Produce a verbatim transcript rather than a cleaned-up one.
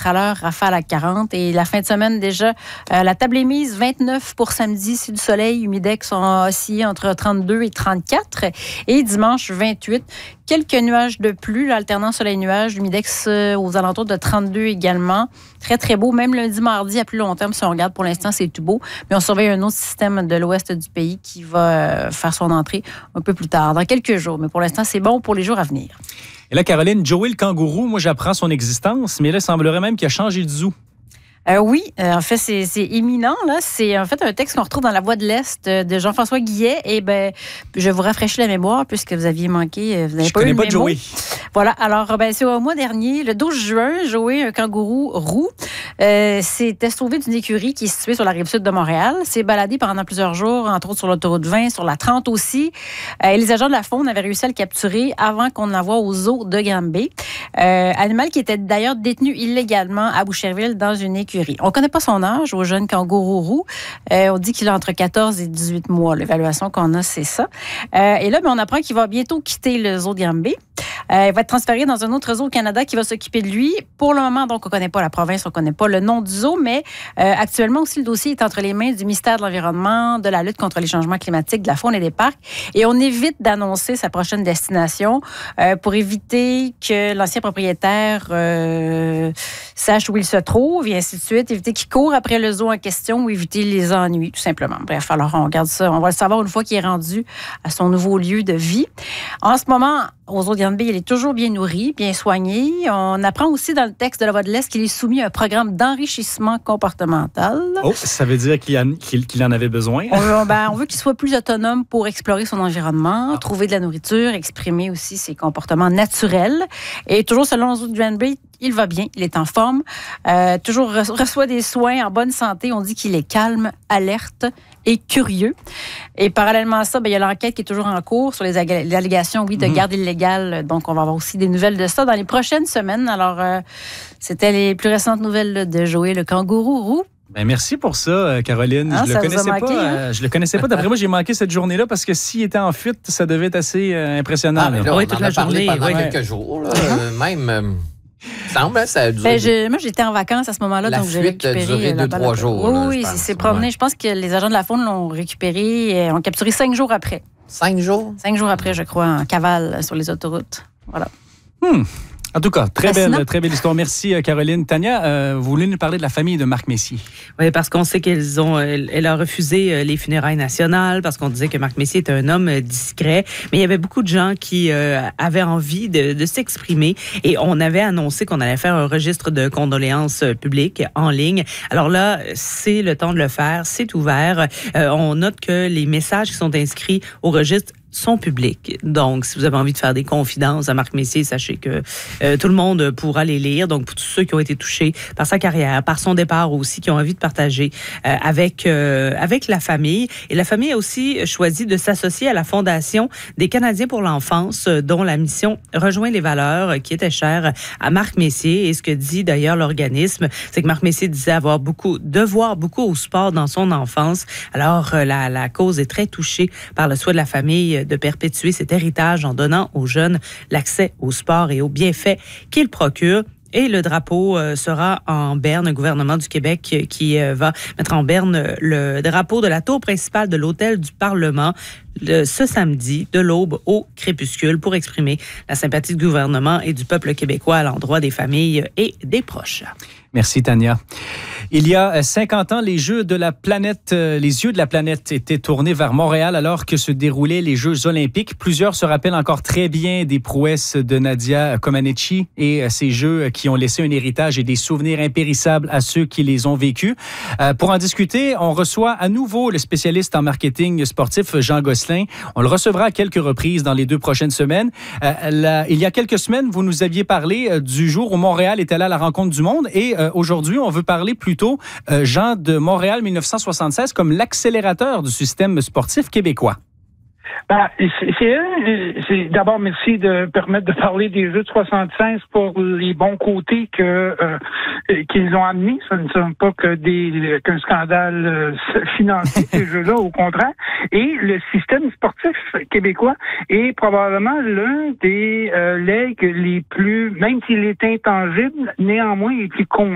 à l'heure, rafale à quarante. Et la fin de semaine, déjà, euh, la table est mise. vingt-neuf pour samedi, c'est du soleil. Humidex sont oscillés entre trente-deux et trente-quatre. Et dimanche, vingt-huit. Quelques nuages de pluie, l'alternance soleil-nuage. L'humidex euh, aux alentours de trente-deux également. Très, très beau. Même lundi, mardi, à plus long terme, si on regarde pour l'instant, c'est tout beau. Mais on surveille un autre système de l'ouest du pays qui va euh, faire son entrée un peu plus tard, dans quelques jours. Mais pour l'instant, c'est bon pour les jours à venir. Et là, Caroline, Joey le kangourou, moi, j'apprends son existence, mais là, il semblerait même qu'il a changé de zoo. Euh, oui, euh, en fait, c'est, c'est éminent. Là. C'est en fait un texte qu'on retrouve dans La Voix de l'Est euh, de Jean-François Guillet. Et ben, je vous rafraîchis la mémoire puisque vous aviez manqué. Vous n'avez je pas connais eu le pas mémo. Joey. Voilà. Alors, ben, c'est au mois dernier, le douze juin, Joey, un kangourou roux, euh, s'était sauvé d'une écurie qui est située sur la rive sud de Montréal. S'est baladé pendant plusieurs jours, entre autres sur l'autoroute vingt, sur la trente aussi. Euh, et les agents de la faune avaient réussi à le capturer avant qu'on l'envoie au zoo de Granby. Euh, animal qui était d'ailleurs détenu illégalement à Boucherville dans une écurie. On ne connaît pas son âge au jeune kangourou roux. Euh, on dit qu'il a entre quatorze et dix-huit mois. L'évaluation qu'on a, c'est ça. Euh, et là, ben, on apprend qu'il va bientôt quitter le zoo de Granby. Euh, il va être transféré dans un autre zoo au Canada qui va s'occuper de lui. Pour le moment, donc, on ne connaît pas la province, on ne connaît pas le nom du zoo, mais euh, actuellement aussi, le dossier est entre les mains du ministère de l'Environnement, de la lutte contre les changements climatiques, de la faune et des parcs. Et on évite d'annoncer sa prochaine destination euh, pour éviter que l'ancien propriétaire euh, sache où il se trouve et ainsi de suite, éviter qu'il court après le zoo en question ou éviter les ennuis, tout simplement. Bref, alors on regarde ça. On va le savoir une fois qu'il est rendu à son nouveau lieu de vie. En ce moment, aux zoo de Granby, il est toujours bien nourri, bien soigné. On apprend aussi dans le texte de La Voix de l'Est qu'il est soumis à un programme d'enrichissement comportemental. Oh, ça veut dire qu'il, a, qu'il, qu'il en avait besoin? On veut, ben, on veut qu'il soit plus autonome pour explorer son environnement, ah. trouver de la nourriture, exprimer aussi ses comportements naturels. Et toujours selon le zoo de Granby, il va bien, il est en forme, euh, toujours reçoit des soins en bonne santé. On dit qu'il est calme, alerte et curieux. Et parallèlement à ça, ben, il y a l'enquête qui est toujours en cours sur les, ag- les allégations, oui, de mmh. garde illégale. Donc, on va avoir aussi des nouvelles de ça dans les prochaines semaines. Alors, euh, c'était les plus récentes nouvelles de Joey le kangourou roux. Ben merci pour ça, Caroline. Ah, je ça le connaissais manqué, pas. hein? Euh, je le connaissais pas. D'après moi, j'ai manqué cette journée-là parce que s'il était en fuite, ça devait être assez euh, impressionnant. Ah, mais là, oui, on toute en la a journée, parlé pendant oui. quelques jours. Là, euh, même, euh, semble, hein, ça a duré. Ben, je, moi, j'étais en vacances à ce moment-là, la donc j'ai fuite récupéré. a duré deux, trois jours. Oui, là, oui, je pense. c'est promené. Ouais. Je pense que les agents de la faune l'ont récupéré et ont capturé cinq jours après. Cinq jours? Cinq jours après, je crois, en cavale sur les autoroutes. Voilà. Hmm. En tout cas, très Fascinant. belle, très belle histoire. Merci, Caroline. Tania, euh, vous voulez nous parler de la famille de Marc Messier? Oui, parce qu'on sait qu'elles ont, elle a refusé les funérailles nationales parce qu'on disait que Marc Messier était un homme discret. Mais il y avait beaucoup de gens qui euh, avaient envie de, de s'exprimer et on avait annoncé qu'on allait faire un registre de condoléances publiques en ligne. Alors là, c'est le temps de le faire. C'est ouvert. Euh, on note que les messages qui sont inscrits au registre sont publics. Donc, si vous avez envie de faire des confidences à Marc Messier, sachez que euh, tout le monde pourra les lire. Donc, pour tous ceux qui ont été touchés par sa carrière, par son départ aussi, qui ont envie de partager euh, avec euh, avec la famille. Et la famille a aussi choisi de s'associer à la Fondation des Canadiens pour l'enfance, dont la mission rejoint les valeurs qui étaient chères à Marc Messier. Et ce que dit d'ailleurs l'organisme, c'est que Marc Messier disait avoir beaucoup, devoir beaucoup au sport dans son enfance. Alors, euh, la, la cause est très touchée par le souhait de la famille de perpétuer cet héritage en donnant aux jeunes l'accès au sport et aux bienfaits qu'il procure. Et le drapeau euh, sera en berne, le gouvernement du Québec euh, qui euh, va mettre en berne le drapeau de la tour principale de l'Hôtel du Parlement le, ce samedi, de l'aube au crépuscule, pour exprimer la sympathie du gouvernement et du peuple québécois à l'endroit des familles et des proches. Merci, Tania. Il y a cinquante ans, les Jeux de la planète, les yeux de la planète étaient tournés vers Montréal alors que se déroulaient les Jeux olympiques. Plusieurs se rappellent encore très bien des prouesses de Nadia Comaneci et ces Jeux qui ont laissé un héritage et des souvenirs impérissables à ceux qui les ont vécus. Euh, pour en discuter, on reçoit à nouveau le spécialiste en marketing sportif, Jean Gosselin. On le recevra à quelques reprises dans les deux prochaines semaines. Euh, la, il y a quelques semaines, vous nous aviez parlé euh, du jour où Montréal était allé à la rencontre du monde et euh, aujourd'hui, on veut parler plutôt, euh, Jean, de Montréal dix-neuf cent soixante-seize comme l'accélérateur du système sportif québécois. Ben, c'est, c'est, c'est d'abord merci de permettre de parler des Jeux de soixante-seize pour les bons côtés que euh, qu'ils ont amenés. Ce ne sont pas que des qu'un scandale euh, financier ces Jeux-là, au contraire. Et le système sportif québécois est probablement l'un des euh, legs les plus, même s'il est intangible, néanmoins les plus con